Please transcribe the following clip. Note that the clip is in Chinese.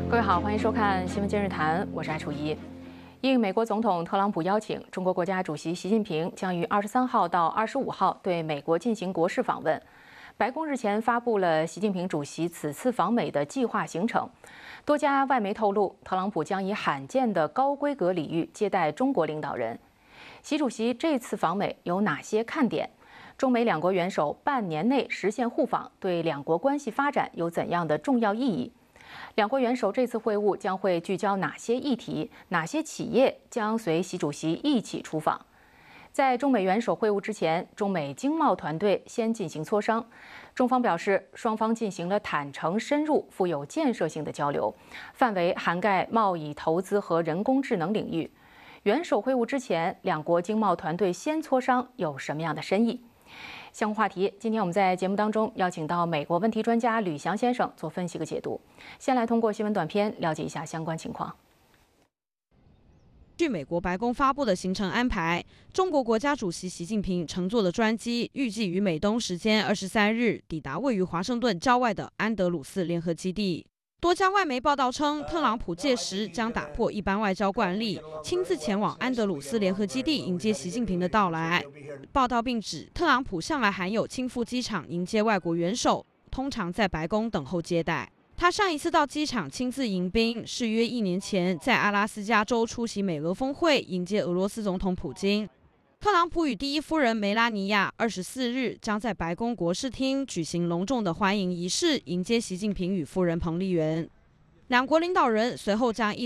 各位好，欢迎收看《新闻今日谈》，我是艾楚怡。应美国总统特朗普邀请，中国国家主席习近平将于23号到25号对美国进行国事访问。白宫日前发布了习近平主席此次访美的计划行程。多家外媒透露，特朗普将以罕见的高规格礼遇接待中国领导人。习主席这次访美有哪些看点？中美两国元首半年内实现互访，对两国关系发展有怎样的重要意义？两国元首这次会晤将会聚焦哪些议题？哪些企业将随习主席一起出访？在中美元首会晤之前，中美经贸团队先进行磋商。中方表示，双方进行了坦诚、深入、富有建设性的交流，范围涵盖贸易、投资和人工智能领域。元首会晤之前，两国经贸团队先磋商有什么样的深意？相关话题，今天我们在节目当中邀请到美国问题专家吕翔先生做分析和解读。先来通过新闻短片了解一下相关情况。 据美国白宫发布的行程安排，中国国家主席习近平乘坐的专机预计于美东时间23日抵达位于华盛顿郊外的安德鲁斯联合基地。多家外媒报道称，特朗普届时将打破一般外交惯例，亲自前往安德鲁斯联合基地迎接习近平的到来。报道并指，特朗普向来罕有亲赴机场迎接外国元首，通常在白宫等候接待。他上一次到机场亲自迎宾，是约1年前在阿拉斯加州出席美俄峰会，迎接俄罗斯总统普京。特朗普与第一夫人梅拉尼亚24日将在白宫国事厅举行隆重的欢迎仪式，迎接习近平与夫人彭丽媛。两国领导人随后将一